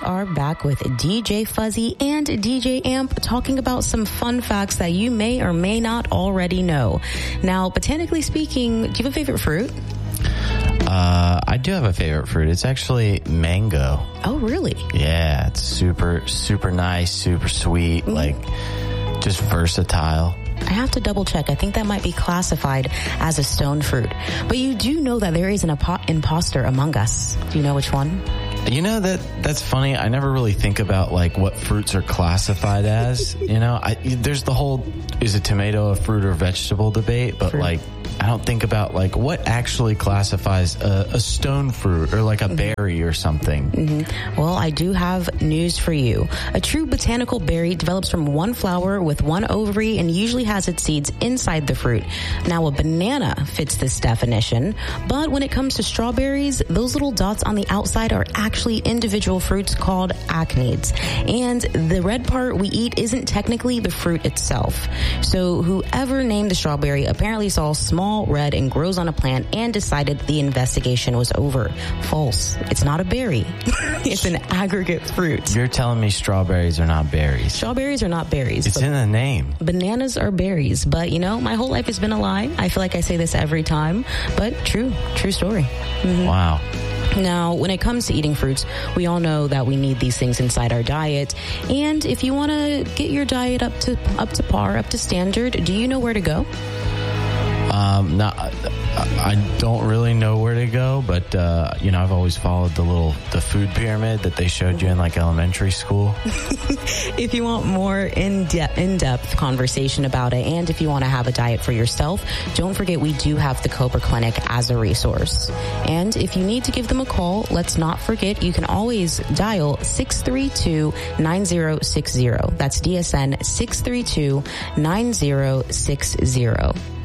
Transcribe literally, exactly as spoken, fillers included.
are back with D J Fuzzy and D J Amp talking about some fun facts that you may or may not already know. Now, botanically speaking, do you have a favorite fruit? Uh, I do have a favorite fruit. It's actually mango. Oh, really? Yeah, it's super, super nice, super sweet, mm-hmm. like just versatile. I have to double check. I think that might be classified as a stone fruit. But you do know that there is an impo- imposter among us. Do you know which one? You know, that that's funny. I never really think about like what fruits are classified as. You know, I, there's the whole, is a tomato a fruit or vegetable debate, but fruit. like I don't think about like what actually classifies a, a stone fruit or like a mm-hmm. berry or something. Mm-hmm. Well, I do have news for you. A true botanical berry develops from one flower with one ovary and usually has its seeds inside the fruit. Now, a banana fits this definition, but when it comes to strawberries, those little dots on the outside are actually individual fruits called acinids. And the red part we eat isn't technically the fruit itself. So whoever named the strawberry apparently saw small red and grows on a plant and decided the investigation was over. False. It's not a berry. It's an aggregate fruit. You're telling me strawberries are not berries? Strawberries are not berries. It's in the name. Bananas are berries. But, you know, my whole life has been a lie. I feel like I say this every time. But true. True story. Mm-hmm. Wow. Now, when it comes to eating fruits, we all know that we need these things inside our diet. And if you want to get your diet up to up to par, up to standard, do you know where to go? Um, not, I don't really know where to go, but, uh, you know, I've always followed the little, the food pyramid that they showed you in like elementary school. If you want more in-depth, in-depth conversation about it, and if you want to have a diet for yourself, don't forget we do have the Cobra Clinic as a resource. And if you need to give them a call, let's not forget you can always dial six three two, nine zero six zero. That's D S N six three two, nine zero six zero.